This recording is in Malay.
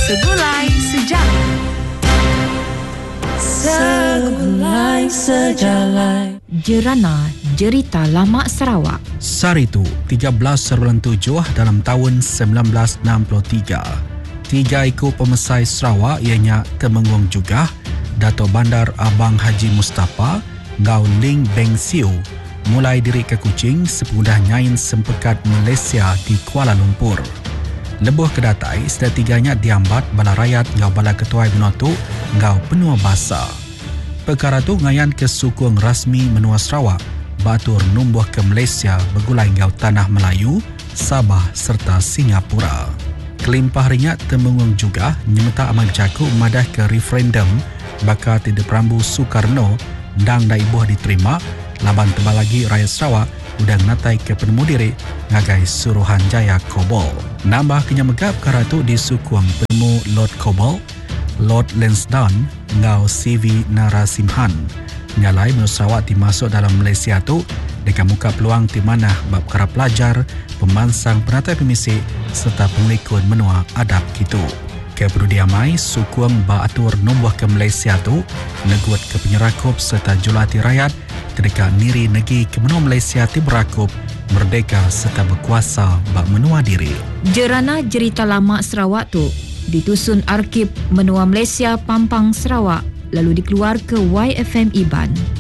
Segulai Sejarah. Segulai Sejarah. Jerana Jerita Lama Sarawak. Saritu 13/7 dalam tahun 1963. 3 ekor pemesai Sarawak ianya Temenggong Jugah, Dato' Bandar Abang Haji Mustafa, Ngau Ling Beng Siu mulai diri ke Kuching sepemudah nyain sempekat Malaysia di Kuala Lumpur. Lebuh kedatai sedar tiganya diambat bala rakyat ngau bala ketua benua tu ngau penua bahasa. Perkara tu ngayan ke sukung rasmi menua Sarawak batur numbuh ke Malaysia bergulai ngau tanah Melayu, Sabah serta Singapura. Kelimpah ringat Temenggong juga nyemeta amal jaku madah ke referendum bakal tidak perambu Soekarno dang da ibuh diterima laban tebal lagi rakyat Sarawak udang natai ke penemu diri ngagai Suruhanjaya Kobol. Nambah kenyamegap perkara tu di sukung penemu Lord Kobol, Lord Lansdowne ngau CV Narasimhan. Nyalai menurut Sarawak dimasuk dalam Malaysia tu dekat muka peluang di mana bab perkara pelajar, pemansang penatai pemisik serta pengikut menua adab gitu. Keperlu diamai sukung baatur numbuh ke Malaysia tu negut ke penyerakup serta julati rakyat ketika niri negeri ke menua Malaysia ti berakup merdeka serta berkuasa bak menua diri. Jerana Jerita Lama Sarawak tu ditusun Arkib Menua Malaysia Pampang Sarawak lalu dikeluar ke YFM Iban.